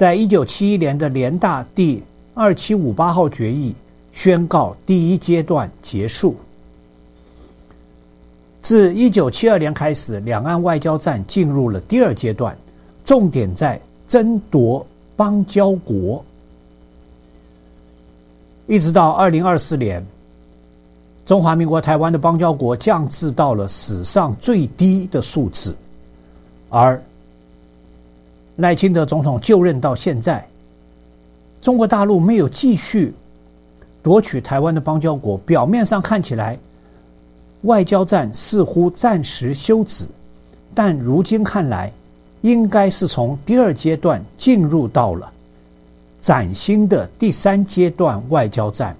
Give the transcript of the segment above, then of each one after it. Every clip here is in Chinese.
在1971年的联大第2758号决议宣告第一阶段结束。自1972年开始，两岸外交战进入了第二阶段，重点在争夺邦交国。一直到2024年，中华民国台湾的邦交国降至到了史上最低的数字，而赖清德总统就任到现在，中国大陆没有继续夺取台湾的邦交国，表面上看起来外交战似乎暂时休止，但如今看来，应该是从第二阶段进入到了崭新的第三阶段外交战。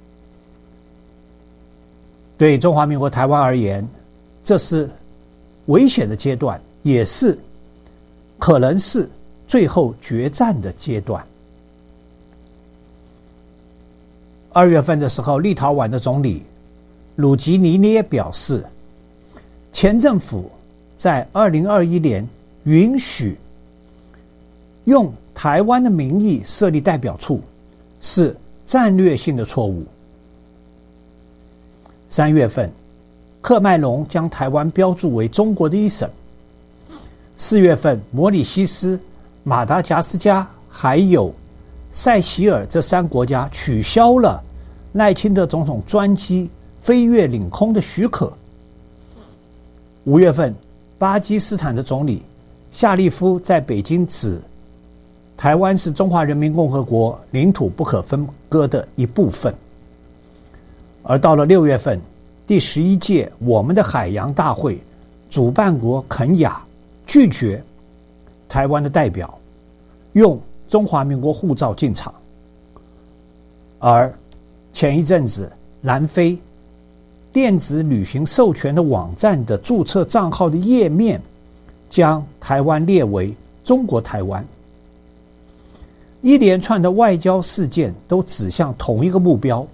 对中华民国台湾而言，这是危险的阶段，也是可能是最后决战的阶段。2月份的时候，立陶宛的总理鲁吉尼涅表示，前政府在2021年允许用台湾的名义设立代表处是战略性的错误。3月份，喀麦隆将台湾标注为中国的一省。4月份，摩里西斯、马达加斯加还有塞西尔这3国家取消了赖清德总统专机飞越领空的许可。5月份，巴基斯坦的总理夏利夫在北京指台湾是中华人民共和国领土不可分割的一部分。而到了6月份，第11届我们的海洋大会主办国肯亚拒绝台湾的代表用中华民国护照进场。而前一阵子，南非电子旅行授权的网站的注册账号的页面将台湾列为中国台湾。一连串的外交事件都指向同一个目标：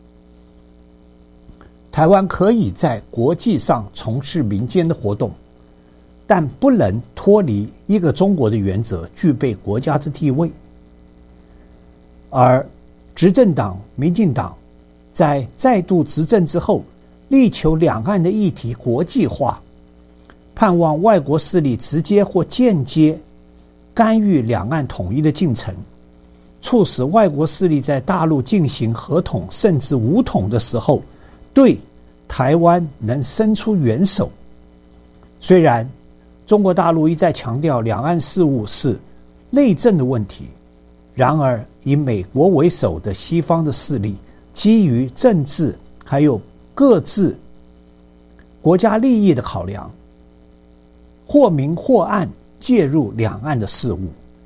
台湾可以在国际上从事民间的活动，但不能脱离一个中国的原则，具备国家的地位。而执政党民进党在再度执政之后，力求两岸的议题国际化，盼望外国势力直接或间接干预两岸统一的进程，促使外国势力在大陆进行合统甚至武统的时候，对台湾能伸出援手。虽然中国大陆一再强调两岸事务是内政的问题，然而以美国为首的西方的势力基于政治还有各自国家利益的考量，或明或暗介入两岸的事务。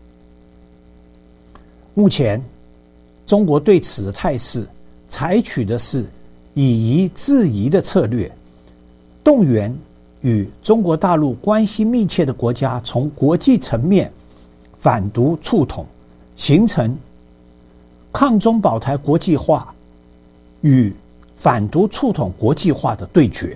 目前中国对此的态势采取的是以夷制夷的策略，动员与中国大陆关系密切的国家从国际层面反独促统，形成抗中保台国际化与反独促统国际化的对决。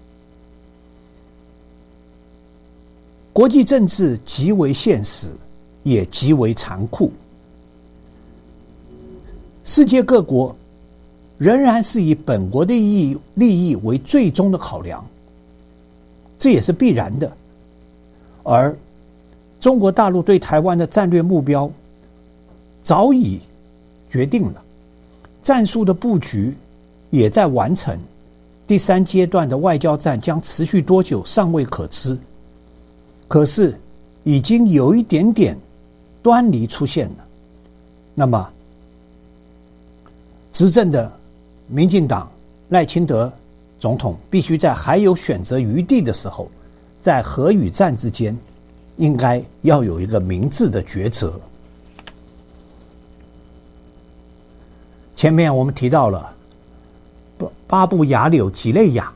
国际政治极为现实，也极为残酷。世界各国仍然是以本国的利益为最终的考量，这也是必然的。而中国大陆对台湾的战略目标早已决定了，战术的布局也在完成，第三阶段的外交战将持续多久尚未可知，可是已经有一点点端倪出现了。那么执政的民进党赖清德总统必须在还有选择余地的时候，在和与战之间应该要有一个明智的抉择。前面我们提到了巴布亚纽几内亚，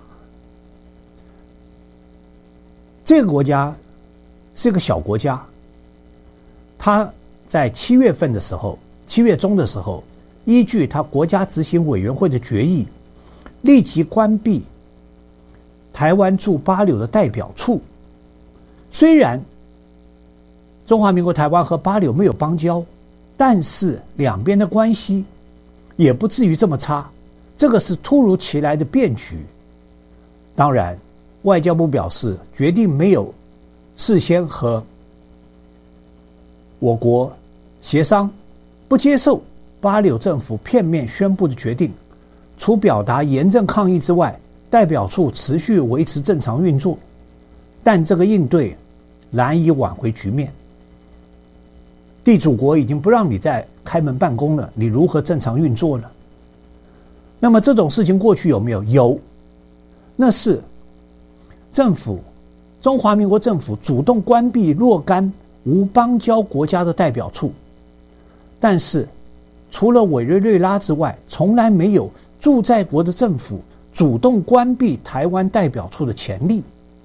这个国家是个小国家，它在7月份的时候，7月中的时候，依据它国家执行委员会的决议，立即关闭台湾驻巴纽的代表处。虽然中华民国台湾和巴纽没有邦交，但是两边的关系也不至于这么差，这个是突如其来的变局。当然，外交部表示决定没有事先和我国协商，不接受巴纽政府片面宣布的决定，除表达严正抗议之外，代表处持续维持正常运作，但这个应对难以挽回局面。地主国已经不让你再开门办公了，你如何正常运作呢？那么这种事情过去有没有？有，那是政府，中华民国政府主动关闭若干无邦交国家的代表处，但是除了委内瑞拉之外，从来没有驻在国的政府主动关闭台湾代表处的潜力。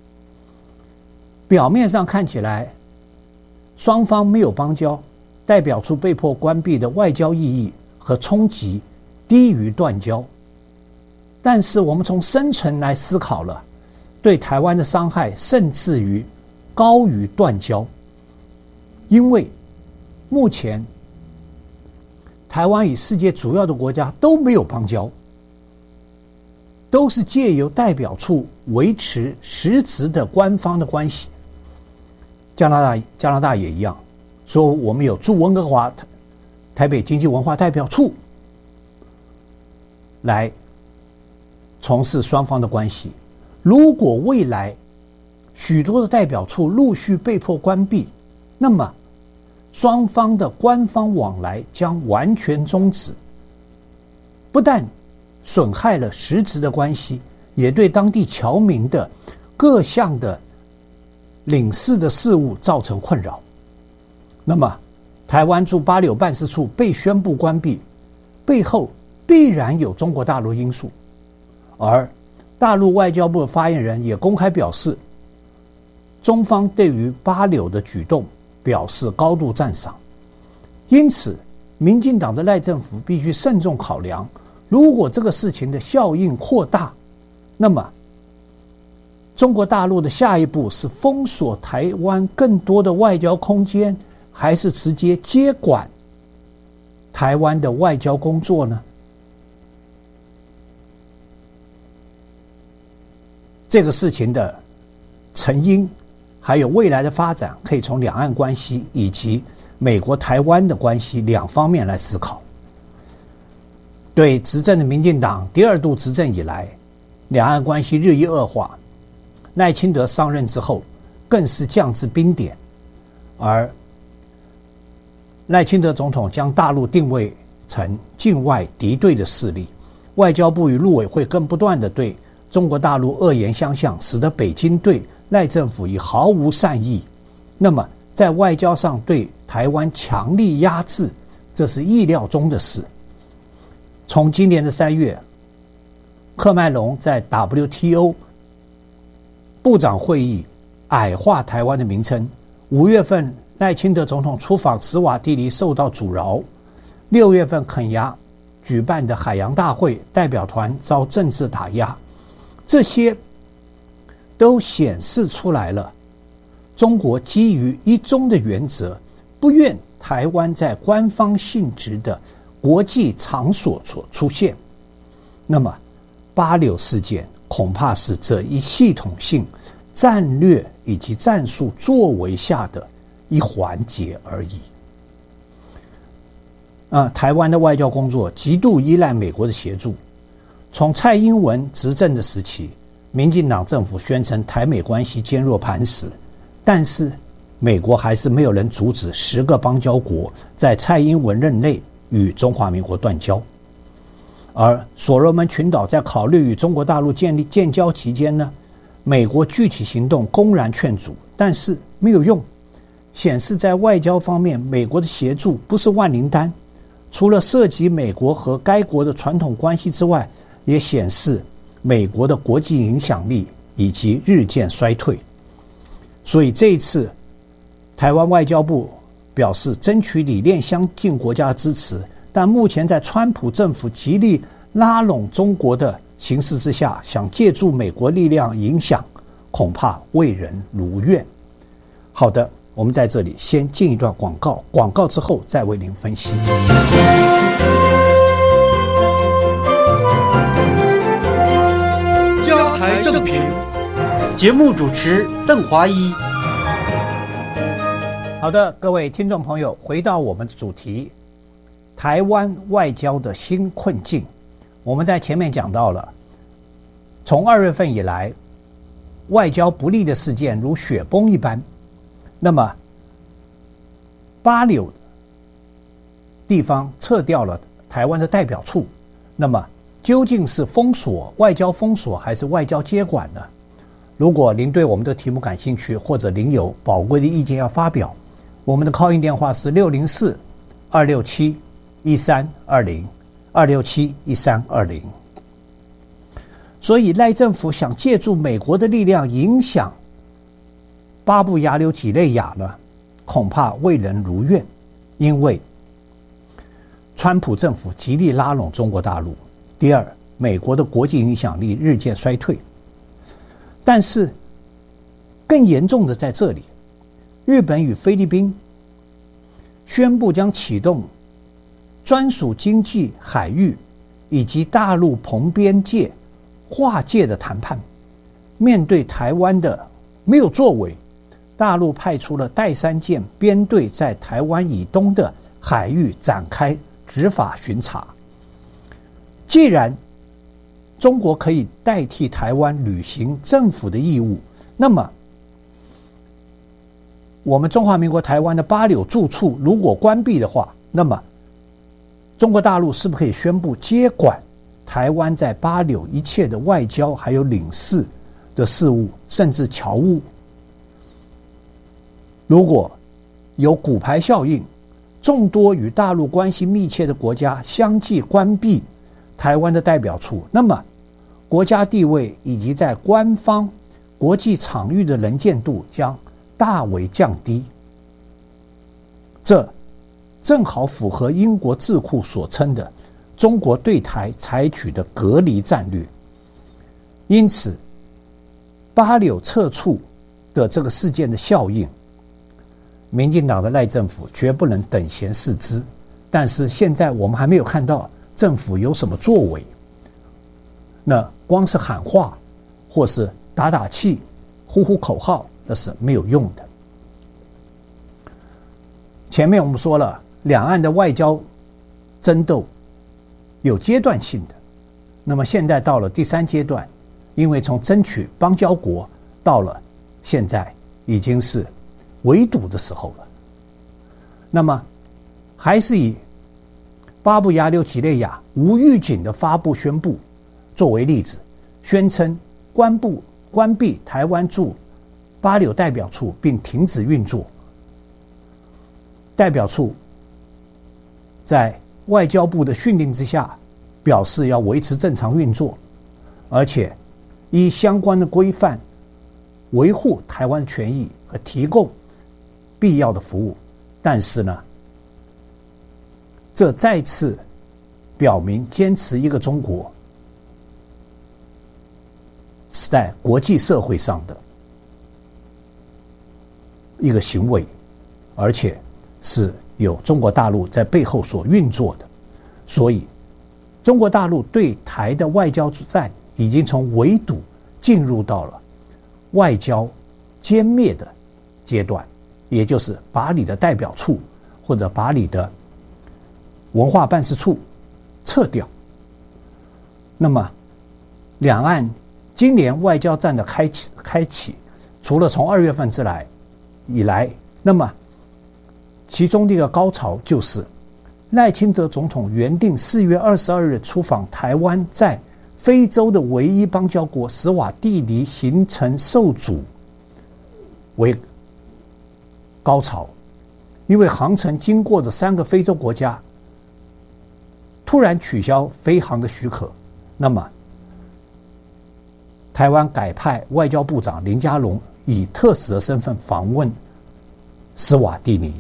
表面上看起来双方没有邦交，代表处被迫关闭的外交意义和冲击低于断交，但是我们从深层来思考了，对台湾的伤害甚至于高于断交。因为目前台湾与世界主要的国家都没有邦交，都是借由代表处维持实质的官方的关系。加拿大也一样，说我们有驻温哥华台北经济文化代表处来从事双方的关系。如果未来许多的代表处陆续被迫关闭，那么双方的官方往来将完全终止，不但损害了实质的关系，也对当地侨民的各项的领事的事务造成困扰。那么台湾驻巴纽办事处被宣布关闭，背后必然有中国大陆因素，而大陆外交部的发言人也公开表示，中方对于巴纽的举动表示高度赞赏。因此民进党的赖政府必须慎重考量，如果这个事情的效应扩大，那么中国大陆的下一步是封锁台湾更多的外交空间，还是直接接管台湾的外交工作呢？这个事情的成因还有未来的发展，可以从两岸关系以及美国台湾的关系两方面来思考。对执政的民进党第二度执政以来，两岸关系日益恶化，赖清德上任之后更是降至冰点，而赖清德总统将大陆定位成境外敌对的势力，外交部与陆委会更不断地对中国大陆恶言相向，使得北京对赖政府已毫无善意。那么在外交上对台湾强力压制，这是意料中的事。从今年的3月，喀麦隆在 WTO 部长会议矮化台湾的名称，5月份赖清德总统出访史瓦蒂尼受到阻挠，6月份肯亚举办的海洋大会代表团遭政治打压，这些都显示出来了中国基于一中的原则，不愿台湾在官方性质的国际场所所出现。那么巴纽事件恐怕是这一系统性战略以及战术作为下的一环节而已。台湾的外交工作极度依赖美国的协助。从蔡英文执政的时期，民进党政府宣称台美关系坚若磐石，但是美国还是没有人阻止10个邦交国在蔡英文任内与中华民国断交。而所罗门群岛在考虑与中国大陆建交期间呢，美国具体行动公然劝阻，但是没有用，显示在外交方面美国的协助不是万灵丹，除了涉及美国和该国的传统关系之外，也显示美国的国际影响力以及日渐衰退。所以这一次台湾外交部表示争取理念相近国家的支持，但目前在川普政府极力拉拢中国的形势之下，想借助美国力量影响，恐怕未人如愿。好的， 我们在这里先进一段广告，广告之后再为您分析。 加台正评，节目主持邓华一。 好的，各位听众朋友，回到我们的主题，台湾外交的新困境。我们在前面讲到了，从2月份以来，外交不利的事件如雪崩一般。那么8柳地方撤掉了台湾的代表处，那么究竟是封锁、外交封锁还是外交接管呢？如果您对我们的题目感兴趣，或者您有宝贵的意见要发表，我们的 call in 电话是604-267-1320，267-1320。所以赖政府想借助美国的力量影响巴布亚纽几内亚呢，恐怕未能如愿，因为川普政府极力拉拢中国大陆。第二，美国的国际影响力日渐衰退。但是更严重的在这里，日本与菲律宾宣布将启动专属经济海域以及大陆澎边界划界的谈判。面对台湾的没有作为，大陆派出了第三舰编队在台湾以东的海域展开执法巡查。既然中国可以代替台湾履行政府的义务，那么我们中华民国台湾的8柳驻处如果关闭的话，那么中国大陆是不是可以宣布接管台湾在8柳一切的外交还有领事的事务，甚至侨务？如果有骨牌效应，众多与大陆关系密切的国家相继关闭台湾的代表处，那么国家地位以及在官方国际场域的能见度将大为降低。这正好符合英国智库所称的中国对台采取的隔离战略。因此8柳撤处的这个事件的效应，民进党的赖政府绝不能等闲视之。但是现在我们还没有看到政府有什么作为，那光是喊话或是打打气、呼呼口号，那是没有用的。前面我们说了，两岸的外交争斗有阶段性的，那么现在到了第3阶段，因为从争取邦交国到了现在已经是围堵的时候了。那么还是以巴布亚纽几内亚无预警的发布宣布作为例子，宣称关闭台湾驻8柳代表处并停止运作。代表处在外交部的训令之下表示要维持正常运作，而且依相关的规范维护台湾权益和提供必要的服务。但是呢，这再次表明坚持一个中国是在国际社会上的一个行为，而且是有中国大陆在背后所运作的。所以中国大陆对台的外交战已经从围堵进入到了外交歼灭的阶段，也就是把你的代表处或者把你的文化办事处撤掉。那么两岸今年外交战的开启，除了从2月份以来，那么其中的一个高潮就是赖清德总统原定4月22日出访台湾在非洲的唯一邦交国史瓦帝尼行程受阻为高潮，因为航程经过的3个非洲国家突然取消飞航的许可，那么台湾改派外交部长林佳龙以特使的身份访问史瓦帝尼。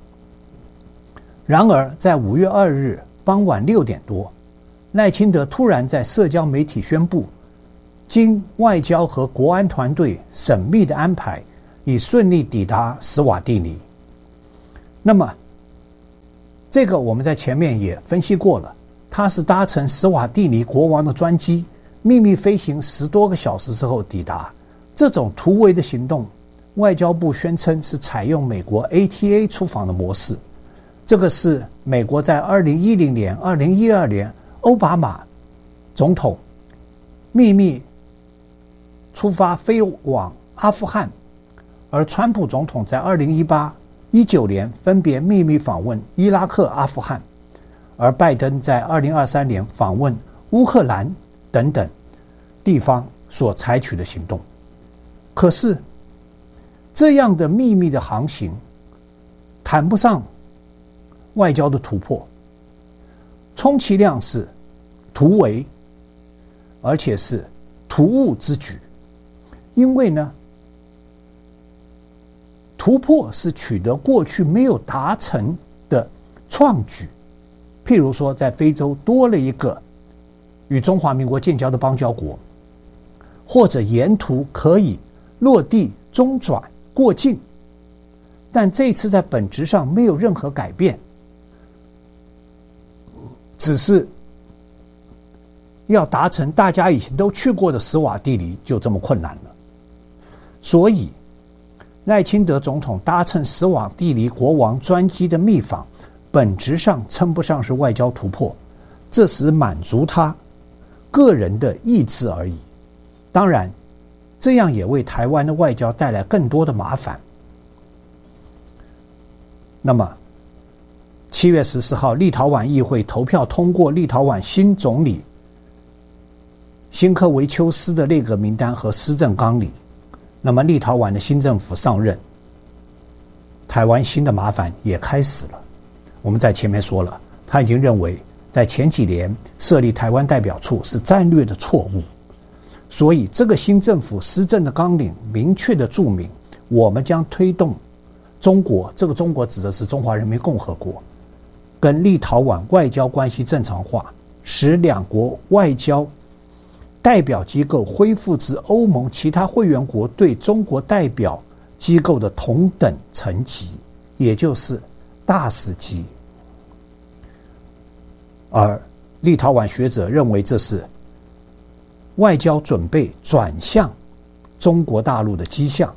然而在5月2日傍晚6点多，赖清德突然在社交媒体宣布，经外交和国安团队缜密的安排， 已顺利抵达史瓦蒂尼。那么这个我们在前面也分析过了，他是搭乘史瓦蒂尼国王的专机秘密飞行10多个小时之后抵达。这种突围的行动，外交部宣称是采用美国 ATA 出访的模式。这个是美国在2010年、2012年奥巴马总统秘密出发飞往阿富汗，而川普总统在2018、19年分别秘密访问伊拉克、阿富汗，而拜登在2023年访问乌克兰等等地方所采取的行动。可是这样的秘密的航行谈不上外交的突破，充其量是突围，而且是突兀之举。因为呢，突破是取得过去没有达成的创举，譬如说在非洲多了一个与中华民国建交的邦交国，或者沿途可以落地中转过境，但这次在本质上没有任何改变，只是要达成大家以前都去过的史瓦蒂尼就这么困难了。所以赖清德总统搭乘史瓦蒂尼国王专机的密访，本质上称不上是外交突破，这是满足他个人的意志而已。当然这样也为台湾的外交带来更多的麻烦。那么7月14号立陶宛议会投票通过立陶宛新总理辛科维丘斯的内阁名单和施政纲领，那么立陶宛的新政府上任，台湾新的麻烦也开始了。我们在前面说了，他已经认为在前几年设立台湾代表处是战略的错误，所以这个新政府施政的纲领明确的注明，我们将推动中国，这个中国指的是中华人民共和国，跟立陶宛外交关系正常化，使两国外交代表机构恢复至欧盟其他会员国对中国代表机构的同等层级，也就是大使级。而立陶宛学者认为这是外交准备转向中国大陆的迹象。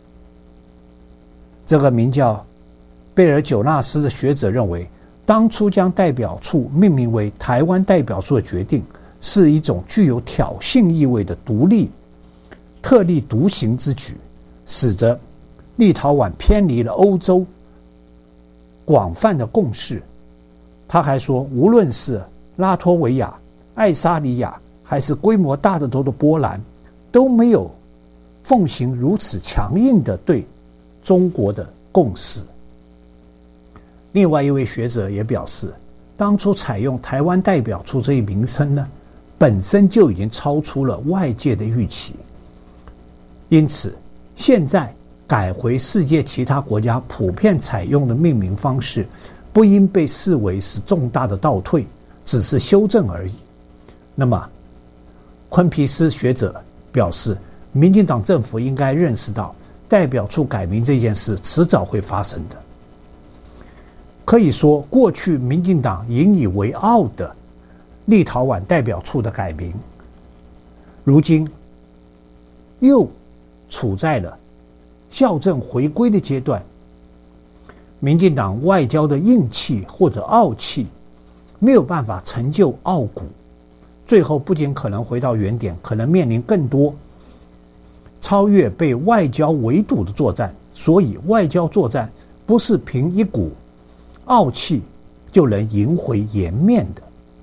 这个名叫贝尔久纳斯的学者认为，当初将代表处命名为台湾代表处的决定是一种具有挑衅意味的特立独行之举，使得立陶宛偏离了欧洲广泛的共识。他还说，无论是拉脱维亚、爱沙尼亚还是规模大得多的波兰，都没有奉行如此强硬的对中国的共识。另外一位学者也表示，当初采用台湾代表处这一名称呢，本身就已经超出了外界的预期，因此现在改回世界其他国家普遍采用的命名方式，不应被视为是重大的倒退，只是修正而已。那么昆皮斯学者表示，民进党政府应该认识到代表处改名这件事迟早会发生的。可以说，过去民进党引以为傲的立陶宛代表处的改名，如今又处在了校正回归的阶段。民进党外交的硬气或者傲气没有办法成就傲骨，最后不仅可能回到原点，可能面临更多超越被外交围堵的作战。所以外交作战不是凭一股傲气就能赢回颜面的。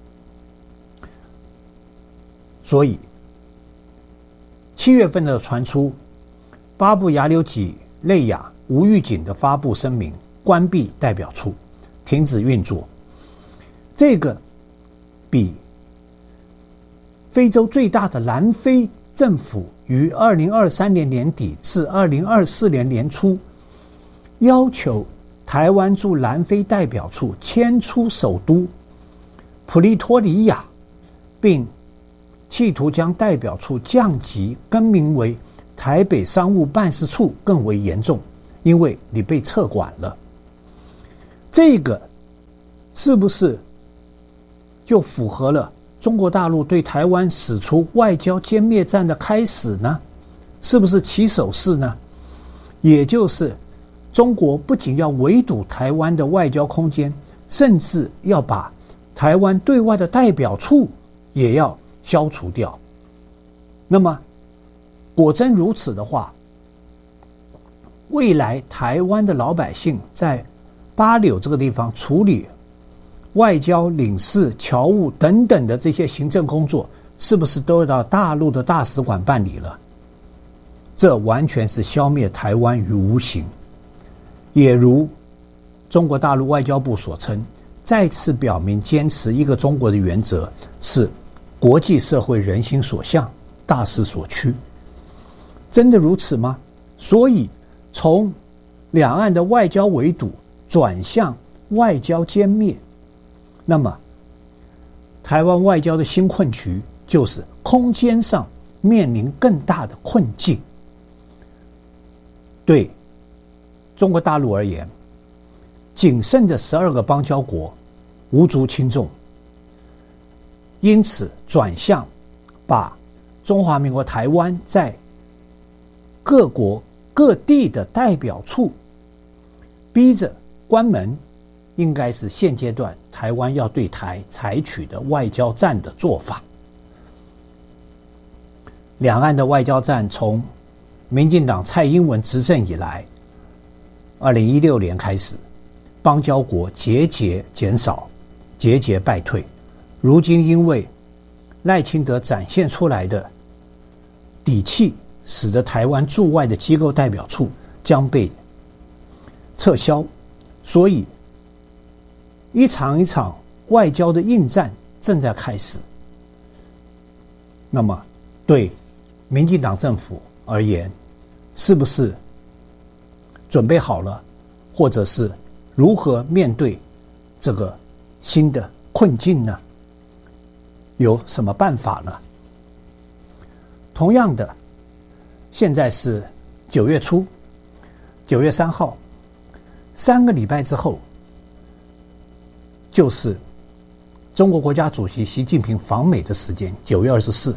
所以7月份的传出，巴布亚纽几内亚无预警的发布声明，关闭代表处，停止运作。这个比非洲最大的南非政府于2023年年底至2024年年初要求台湾驻南非代表处迁出首都普利托里亚，并企图将代表处降级更名为台北商务办事处更为严重，因为你被撤馆了。这个是不是就符合了中国大陆对台湾使出外交歼灭战的开始呢？是不是起手式呢？也就是中国不仅要围堵台湾的外交空间，甚至要把台湾对外的代表处也要消除掉。那么果真如此的话，未来台湾的老百姓在八柳这个地方处理外交、领事、侨务等等的这些行政工作，是不是都要到大陆的大使馆办理了？这完全是消灭台湾于无形。也如中国大陆外交部所称，再次表明坚持一个中国的原则是国际社会人心所向，大势所趋。真的如此吗？所以从两岸的外交围堵转向外交歼灭，那么台湾外交的新困局就是空间上面临更大的困境。对中国大陆而言，仅剩的12个邦交国无足轻重，因此转向把中华民国台湾在各国各地的代表处逼着关门，应该是现阶段台湾要对台采取的外交战的做法。两岸的外交战从民进党蔡英文执政以来，2016年开始，邦交国节节减少，节节败退。如今因为赖清德展现出来的底气，使得台湾驻外的机构代表处将被撤销，所以一场一场外交的硬战正在开始。那么对民进党政府而言，是不是准备好了，或者是如何面对这个新的困境呢？有什么办法呢？同样的，现在是9月初，9月3号，3个礼拜之后，就是中国国家主席习近平访美的时间，9月24。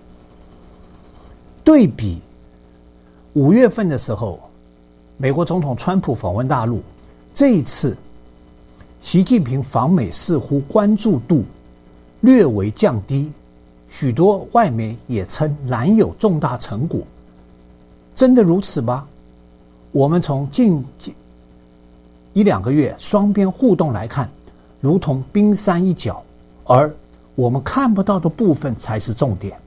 对比5月份的时候，美国总统川普访问大陆，这一次习近平访美似乎关注度略微降低，许多外媒也称难有重大成果。真的如此吗？我们从近1-2个月双边互动来看，如同冰山一角，而我们看不到的部分才是重点。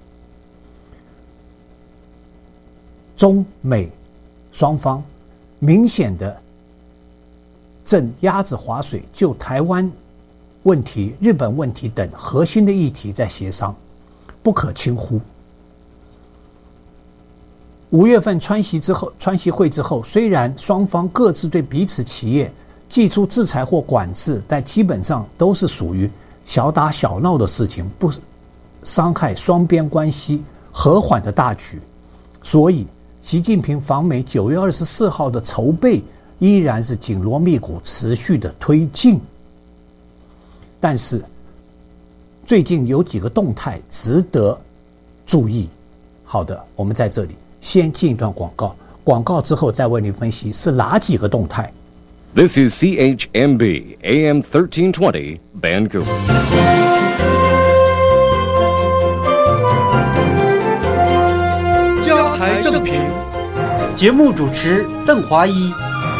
中美双方明显的正鸭子划水，就台湾问题、日本问题等核心的议题在协商，不可轻忽。5月份川习会之后，虽然双方各自对彼此企业祭出制裁或管制，但基本上都是属于小打小闹的事情，不伤害双边关系和缓的大局。所以习近平访美9月24号的筹备依然是紧锣密鼓持续的推进。但是最近有几个动态值得注意。好的，我们在这里先进一段广告，广告之后再为您分析是哪几个动态。 This is CHMB AM 1320 Vancouver. 加台正评，节目主持邓华一。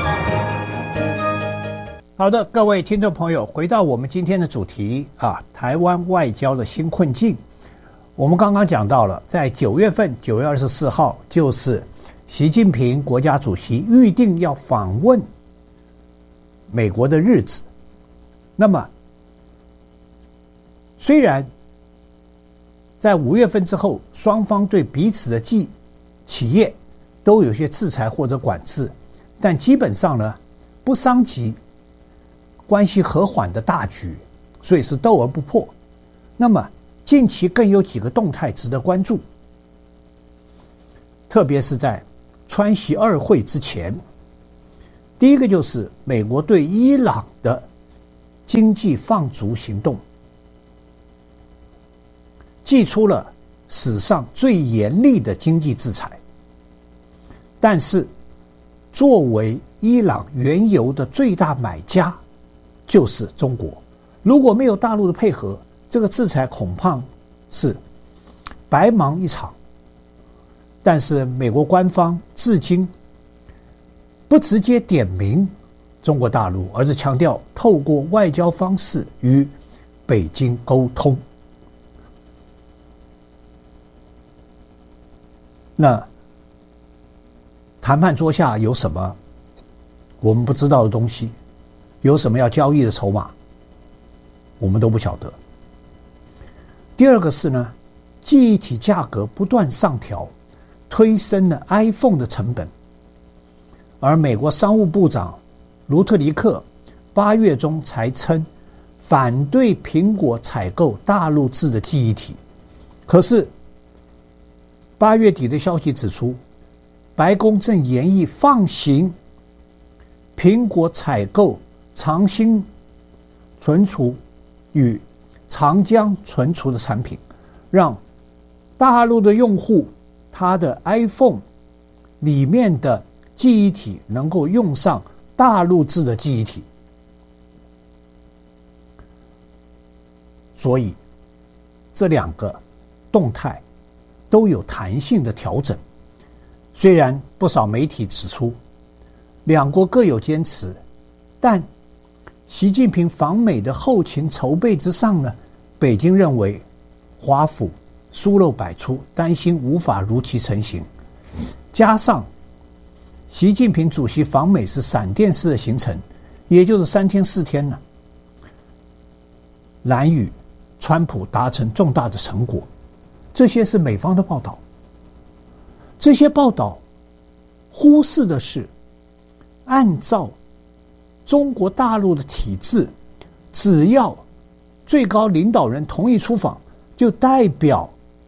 好的，各位听众朋友，回到我们今天的主题啊，台湾外交的新困境。我们刚刚讲到了，在9月份9月24号，就是习近平国家主席预定要访问美国的日子。那么虽然在5月份之后，双方对彼此的企业都有些制裁或者管制，但基本上呢，不伤及关系和缓的大局，所以是斗而不破。那么近期更有几个动态值得关注。 特别是在川习二会之前。第一个就是美国对伊朗的经济放逐行动，祭出了史上最严厉的经济制裁。但是作为伊朗原油的最大买家就是中国，如果没有大陆的配合，这个制裁恐怕是白忙一场。但是美国官方至今不直接点名中国大陆，而是强调透过外交方式与北京沟通。那谈判桌下有什么我们不知道的东西？有什么要交易的筹码？我们都不晓得。第二个是呢，记忆体价格不断上调，推升了 iPhone 的成本。而美国商务部长卢特尼克8月中才称反对苹果采购大陆制的记忆体。可是8月底的消息指出，白宫正研议放行苹果采购长兴存储与长江存储的产品，让大陆的用户他的 iPhone 里面的记忆体能够用上大陆制的记忆体。所以这两个动态都有弹性的调整。虽然不少媒体指出两国各有坚持，但习近平访美的后勤筹备之上呢，北京认为华府疏漏百出，担心无法如期成行。加上习近平主席访美是闪电式的行程，也就是3天4天呢，难与川普达成重大的成果。这些是美方的报道。这些报道忽视的是，按照中国大陆的体制，只要最高领导人同意出访，就代表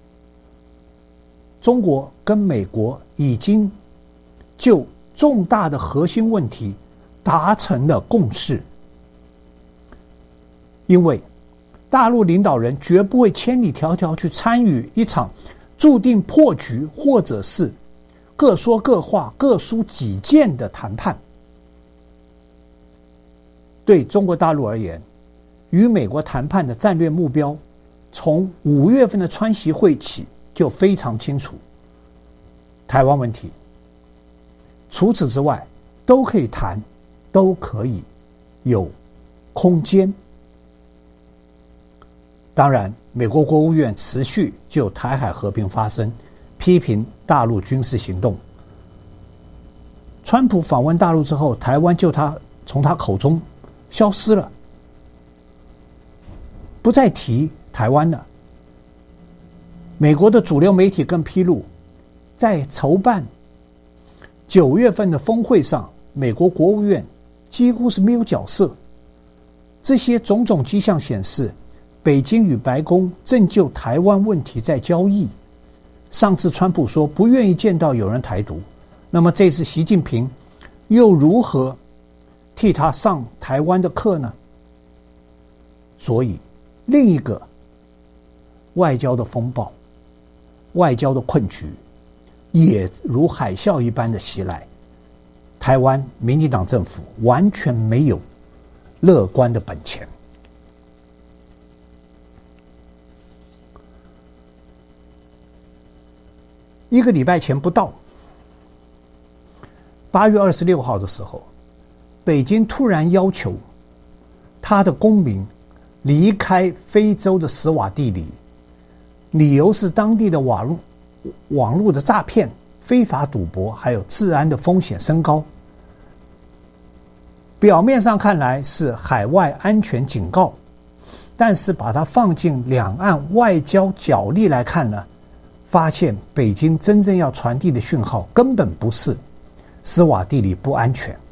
中国跟美国已经就重大的核心问题达成了共识。因为大陆领导人绝不会千里迢迢去参与一场注定破局或者是各说各话各抒己见的谈判。对中国大陆而言，与美国谈判的战略目标从5月份的川习会起就非常清楚，台湾问题。除此之外都可以谈，都可以有空间。当然美国国务院持续就台海和平发声，批评大陆军事行动。川普访问大陆之后，台湾就从他口中消失了，不再提台湾了。美国的主流媒体更披露，在筹办9月份的峰会上，美国国务院几乎是没有角色。这些种种迹象显示，北京与白宫正就台湾问题在交易。上次川普说不愿意见到有人台独，那么这次习近平又如何替他上台湾的课呢？所以另一个外交的风暴，外交的困局也如海啸一般的袭来。台湾民进党政府完全没有乐观的本钱。1个礼拜前不到，8月26号的时候，北京突然要求他的公民离开非洲的史瓦帝里，理由是当地的网络的诈骗、非法赌博还有治安的风险升高。表面上看来是海外安全警告，但是把它放进两岸外交角力来看呢，发现北京真正要传递的讯号根本不是史瓦帝里不安全。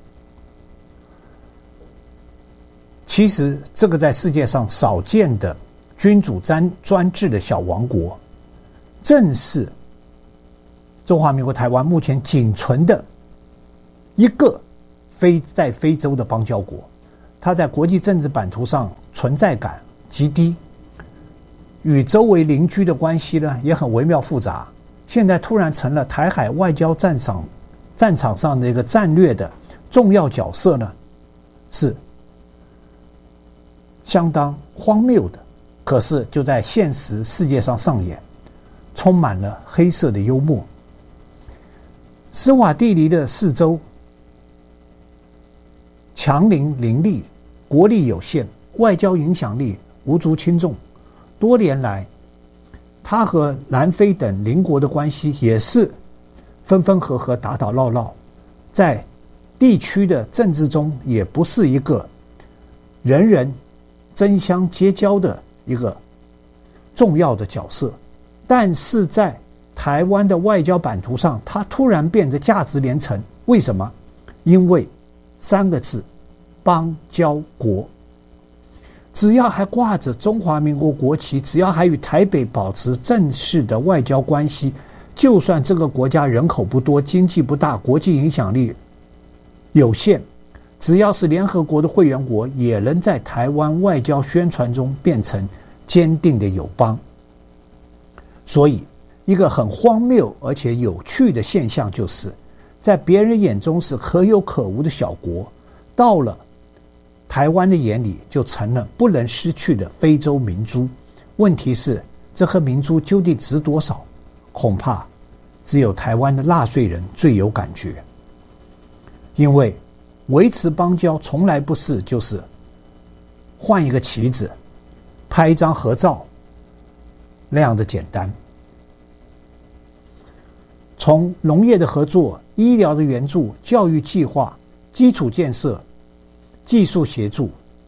其实这个在世界上少见的君主专制的小王国，正是中华民国台湾目前仅存的一个在非洲的邦交国，它在国际政治版图上存在感极低，与周围邻居的关系呢也很微妙复杂。现在突然成了台海外交战场上的一个战略的重要角色呢，是相当荒谬的。可是就在现实世界上上演，充满了黑色的幽默。斯瓦蒂尼的四周强邻立，国力有限，外交影响力无足轻重。多年来，他和南非等邻国的关系也是分分合合、打打闹闹，在地区的政治中也不是一个人人争相结交的一个重要的角色。但是在台湾的外交版图上，它突然变得价值连城。为什么？因为3个字：邦交国。只要还挂着中华民国国旗，只要还与台北保持正式的外交关系，就算这个国家人口不多，经济不大，国际影响力有限，只要是联合国的会员国，也能在台湾外交宣传中变成坚定的友邦。所以一个很荒谬而且有趣的现象，就是在别人眼中是可有可无的小国，到了台湾的眼里就成了不能失去的非洲明珠。问题是，这颗明珠究竟值多少？恐怕只有台湾的纳税人最有感觉。因为维持邦交从来不是就是换一个旗子、拍一张合照那样的简单。从农业的合作、医疗的援助、教育计划、基础建设、技术协助，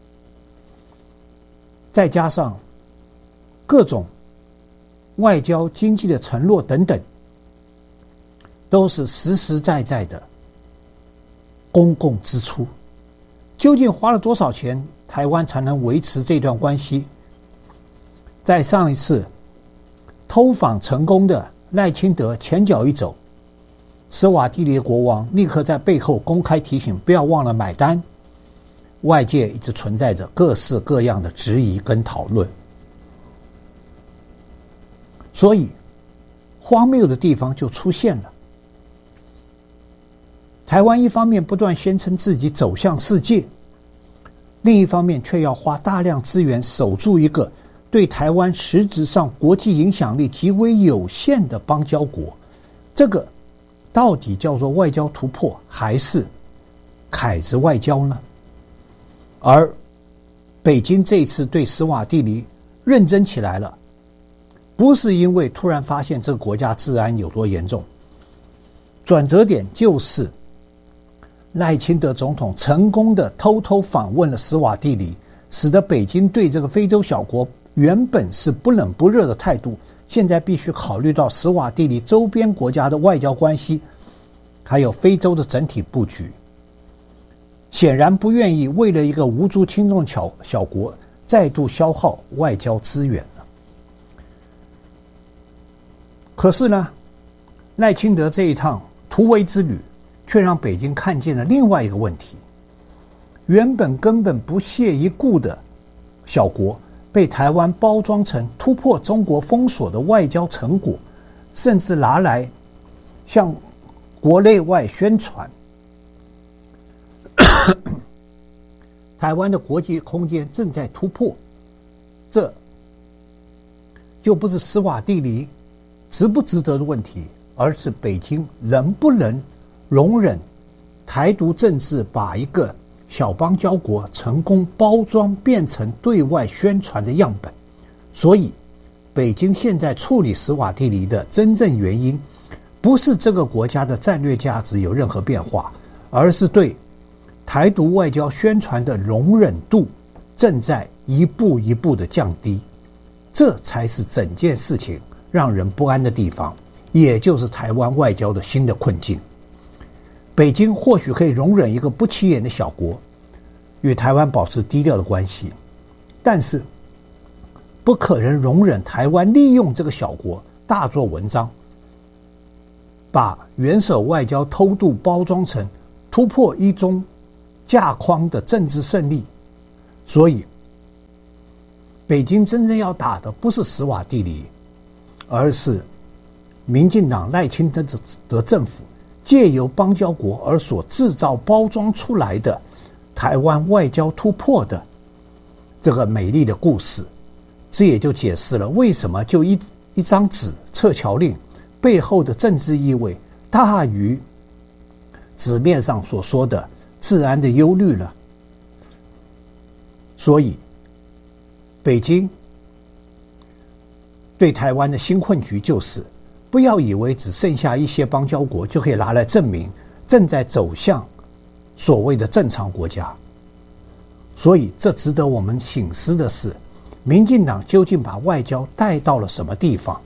再加上各种外交经济的承诺等等，都是实实在在的公共支出。究竟花了多少钱，台湾才能维持这段关系？在上一次偷访成功的赖清德前脚一走，斯瓦蒂尼的国王立刻在背后公开提醒不要忘了买单。外界一直存在着各式各样的质疑跟讨论，所以荒谬的地方就出现了。台湾一方面不断宣称自己走向世界，另一方面却要花大量资源守住一个对台湾实质上国际影响力极为有限的邦交国。这个到底叫做外交突破，还是凯子外交呢？而北京这一次对斯瓦蒂尼认真起来了，不是因为突然发现这个国家治安有多严重，转折点就是赖清德总统成功的偷偷访问了斯瓦蒂尼，使得北京对这个非洲小国原本是不冷不热的态度，现在必须考虑到斯瓦蒂尼周边国家的外交关系，还有非洲的整体布局，显然不愿意为了一个无足轻重的小国再度消耗外交资源了。可是呢，赖清德这一趟突围之旅却让北京看见了另外一个问题：原本根本不屑一顾的小国，被台湾包装成突破中国封锁的外交成果，甚至拿来向国内外宣传台湾的国际空间正在突破。这就不是斯瓦蒂尼值不值得的问题，而是北京能不能容忍台独政治把一个小邦交国成功包装变成对外宣传的样本。所以北京现在处理斯瓦蒂尼的真正原因，不是这个国家的战略价值有任何变化，而是对台独外交宣传的容忍度正在一步一步的降低。这才是整件事情让人不安的地方，也就是台湾外交的新的困境。北京或许可以容忍一个不起眼的小国与台湾保持低调的关系，但是不可能容忍台湾利用这个小国大做文章。 把元首外交偷渡包装成突破一中架框的政治胜利，所以北京真正要打的不是史瓦帝尼，而是民进党赖清德的政府借由邦交国而所制造包装出来的台湾外交突破的这个美丽的故事。这也就解释了为什么就一张纸撤侨令背后的政治意味大于纸面上所说的治安的忧虑了。所以北京对台湾的新困局就是不要以为只剩下一些邦交国就可以拿来证明正在走向所谓的正常国家。所以这值得我们省思的是，民进党究竟把外交带到了什么地方？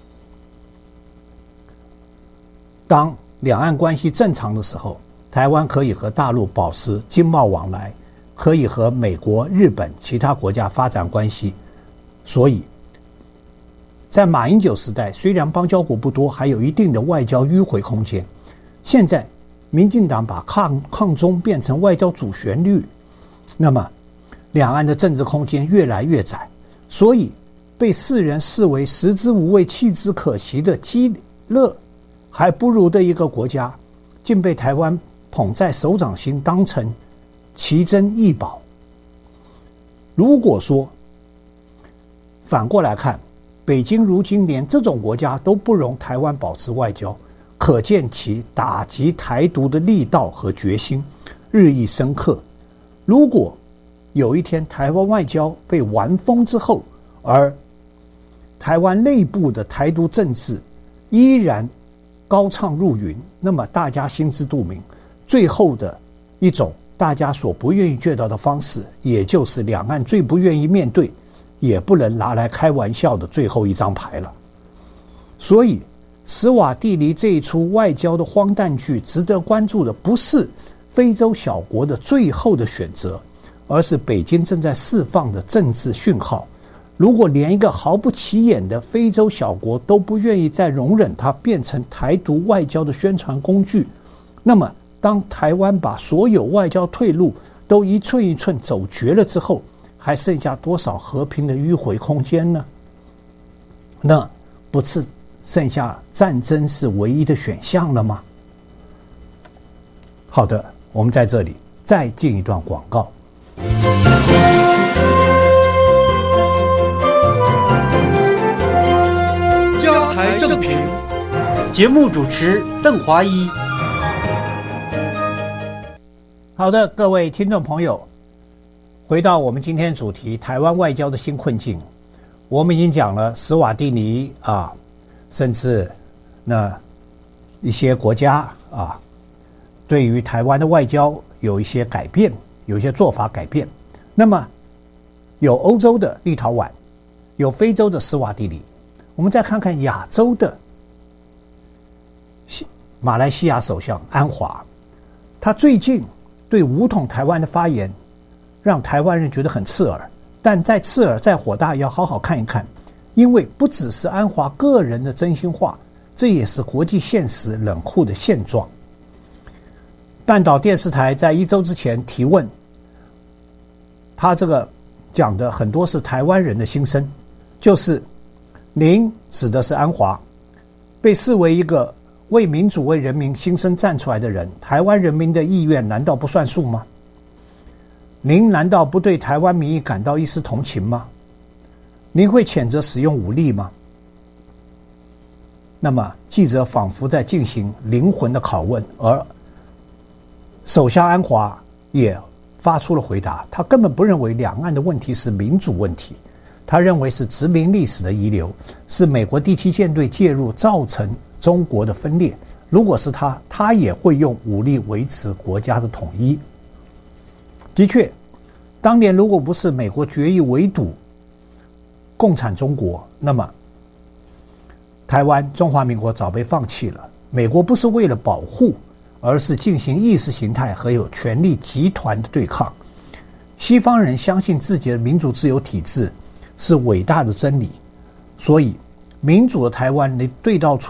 当两岸关系正常的时候，台湾可以和大陆保持经贸往来，可以和美国、日本其他国家发展关系。所以在马英九时代，虽然邦交国不多，还有一定的外交迂回空间。现在民进党把抗中变成外交主旋律，那么两岸的政治空间越来越窄，所以被世人视为食之无味弃之可惜的基乐还不如的一个国家，竟被台湾捧在手掌心，当成奇珍异宝。如果说反过来看，北京如今连这种国家都不容台湾保持外交，可见其打击台独的力道和决心日益深刻。如果有一天台湾外交被玩疯之后，而台湾内部的台独政治依然高唱入云，那么大家心知肚明，最后的一种大家所不愿意见到的方式，也就是两岸最不愿意面对也不能拿来开玩笑的最后一张牌了。所以史瓦帝尼这一出外交的荒诞剧，值得关注的不是非洲小国的最后的选择，而是北京正在释放的政治讯号。如果连一个毫不起眼的非洲小国都不愿意再容忍它变成台独外交的宣传工具，那么当台湾把所有外交退路都一寸一寸走绝了之后，还剩下多少和平的迂回空间呢？那不是剩下战争是唯一的选项了吗？好的，我们在这里再进一段广告。 加台正评，节目主持邓华一。 好的，各位听众朋友，回到我们今天主题，台湾外交的新困境。我们已经讲了史瓦帝尼啊，甚至那一些国家啊，对于台湾的外交有一些改变，有一些做法改变。那么有欧洲的立陶宛，有非洲的史瓦帝尼，我们再看看亚洲的马来西亚首相安华，他最近对武统台湾的发言让台湾人觉得很刺耳，但再刺耳再火大也要好好看一看，因为不只是安华个人的真心话，这也是国际现实冷酷的现状。半岛电视台在1周之前提问，他这个讲的很多是台湾人的心声，就是您指的是安华，被视为一个为民主为人民心声站出来的人，台湾人民的意愿难道不算数吗？您难道不对台湾民意感到一丝同情吗？您会谴责使用武力吗？那么记者仿佛在进行灵魂的拷问，而首相安华也发出了回答，他根本不认为两岸的问题是民主问题，他认为是殖民历史的遗留，是美国第7舰队介入造成中国的分裂。如果是他也会用武力维持国家的统一。的确，当年如果不是美国决议围堵共产中国，那么台湾中华民国早被放弃了。美国不是为了保护，而是进行意识形态和有权力集团的对抗。西方人相信自己的民主自由体制是伟大的真理，所以民主的台湾能对照出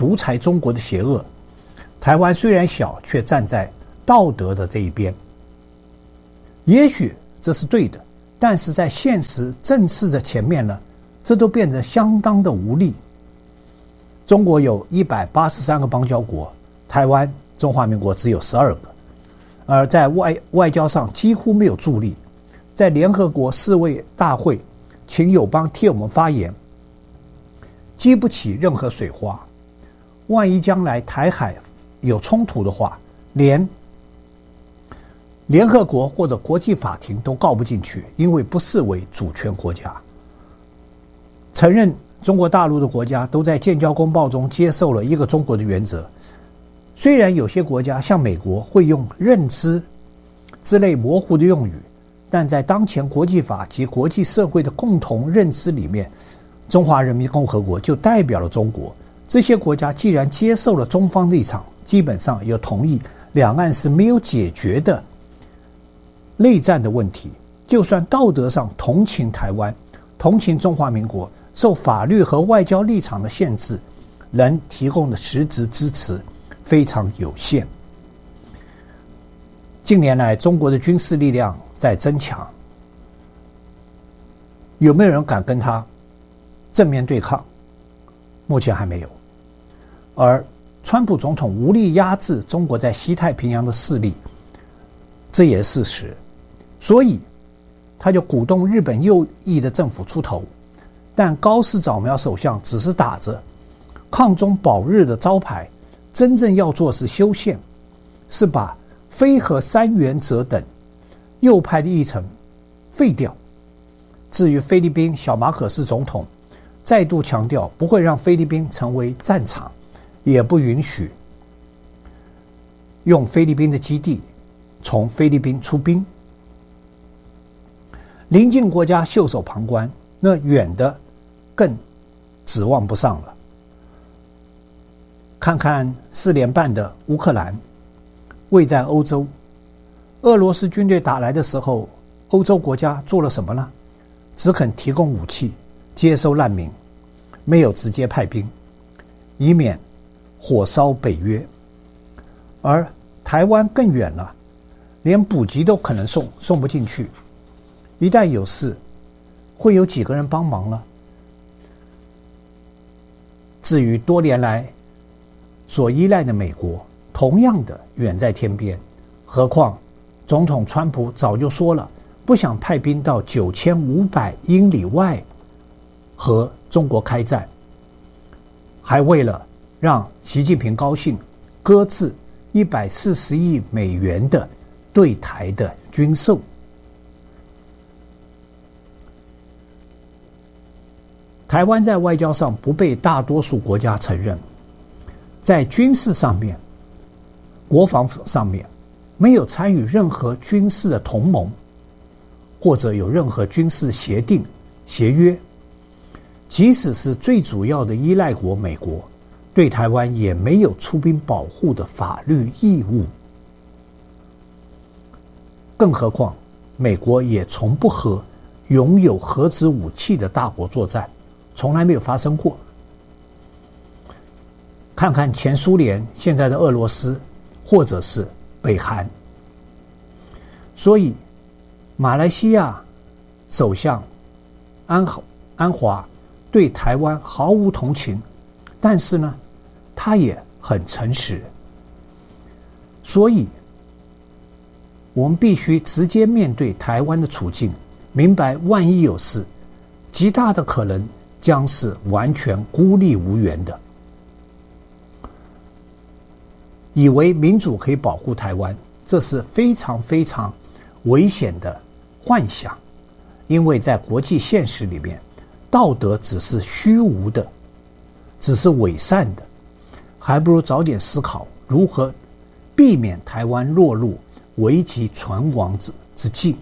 独裁中国的邪恶。台湾虽然小，却站在道德的这一边。也许这是对的，但是在现实政治的前面呢，这都变得相当的无力。中国有183个邦交国，台湾中华民国只有12个，而在外交上几乎没有助力。在联合国世卫大会请友邦替我们发言，激不起任何水花。万一将来台海有冲突的话，连联合国或者国际法庭都告不进去，因为不视为主权国家。承认中国大陆的国家都在建交公报中接受了一个中国的原则。虽然有些国家像美国会用认知之类模糊的用语，但在当前国际法及国际社会的共同认知里面，中华人民共和国就代表了中国。这些国家既然接受了中方立场，基本上也同意两岸是没有解决的内战的问题，就算道德上同情台湾、同情中华民国，受法律和外交立场的限制，能提供的实质支持非常有限。近年来，中国的军事力量在增强，有没有人敢跟他正面对抗？目前还没有。而川普总统无力压制中国在西太平洋的势力，这也是事实。所以他就鼓动日本右翼的政府出头，但高市早苗首相只是打着抗中保日的招牌，真正要做是修宪，是把非核三原则等右派的议程废掉。至于菲律宾小马可斯总统再度强调不会让菲律宾成为战场，也不允许用菲律宾的基地从菲律宾出兵。邻近国家袖手旁观，那远的更指望不上了。看看4连半的乌克兰，位在欧洲，俄罗斯军队打来的时候，欧洲国家做了什么呢？只肯提供武器，接收难民，没有直接派兵，以免火烧北约。而台湾更远了，连补给都可能送不进去。一旦有事，会有几个人帮忙呢？至于多年来所依赖的美国，同样的远在天边。何况总统川普早就说了，不想派兵到9500英里外和中国开战，还为了让习近平高兴，搁置140亿美元的对台的军售。台湾在外交上不被大多数国家承认，在军事上面、国防上面没有参与任何军事的同盟，或者有任何军事协定、协约。即使是最主要的依赖国美国，对台湾也没有出兵保护的法律义务。更何况，美国也从不和拥有核子武器的大国作战，从来没有发生过。看看前苏联，现在的俄罗斯，或者是北韩。所以马来西亚首相安华对台湾毫无同情，但是呢，他也很诚实。所以我们必须直接面对台湾的处境，明白万一有事，极大的可能将是完全孤立无援的。以为民主可以保护台湾，这是非常非常危险的幻想，因为在国际现实里面，道德只是虚无的，只是伪善的，还不如早点思考如何避免台湾落入危急存亡之际。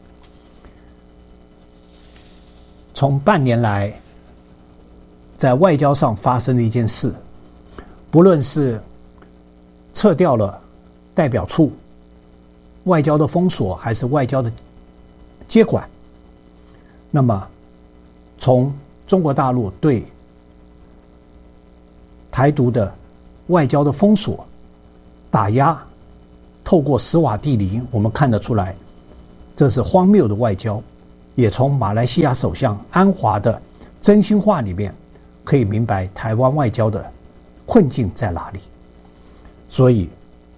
从半年来，在外交上发生的一件事，不论是撤掉了代表处、外交的封锁，还是外交的接管，那么从中国大陆对台独的外交的封锁、打压，透过史瓦蒂尼，我们看得出来，这是荒谬的外交。也从马来西亚首相安华的真心话里面，可以明白台湾外交的困境在哪里。所以，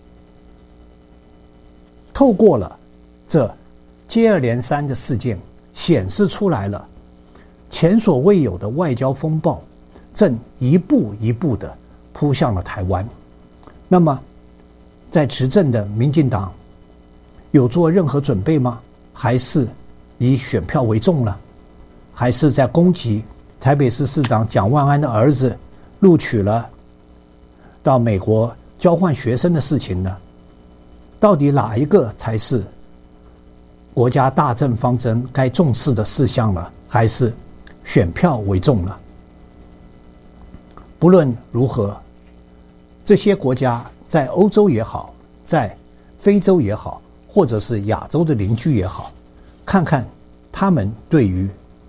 透过了这接二连三的事件，显示出来了前所未有的外交风暴正一步一步的扑向了台湾。那么在执政的民进党有做任何准备吗？还是以选票为重呢？还是在攻击台北市市长蒋万安的儿子录取了到美国交换学生的事情呢？到底哪一个才是国家大政方针该重视的事项呢？还是选票为重呢？不论如何，这些国家在欧洲也好，在非洲也好，或者是亚洲的邻居也好，看看他们对于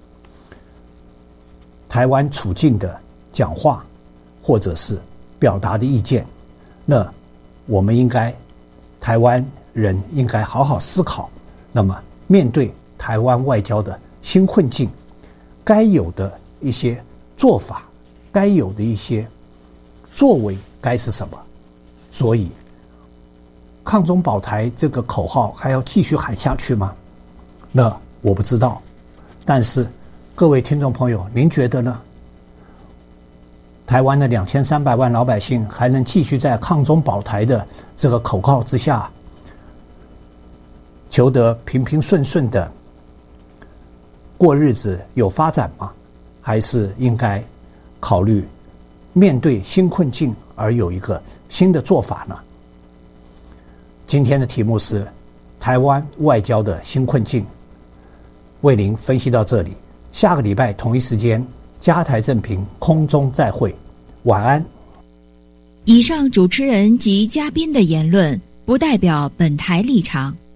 台湾处境的讲话，或者是表达的意见，那我们台湾人应该好好思考，那么面对台湾外交的新困境，该有的一些做法，该有的一些作为该是什么？所以抗中保台这个口号还要继续喊下去吗？那我不知道，但是各位听众朋友，您觉得呢？台湾的2300万老百姓还能继续在抗中保台的这个口号之下，求得平平顺顺的过日子有发展吗？还是应该考虑面对新困境而有一个新的做法呢？今天的题目是台湾外交的新困境，为您分析到这里，下个礼拜同一时间加台正评空中再会，晚安。 以上主持人及嘉宾的言论不代表本台立场，